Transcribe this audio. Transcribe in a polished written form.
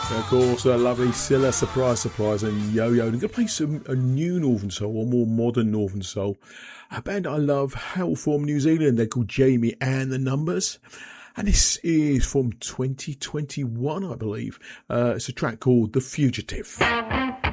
Of course, lovely Scylla, Surprise, and Yo-Yo. I'm going to play a new Northern Soul, or more modern Northern Soul. A band I love, hail from New Zealand. They're called Jamie and the Numbers. And this is from 2021, I believe. It's a track called The Fugitive.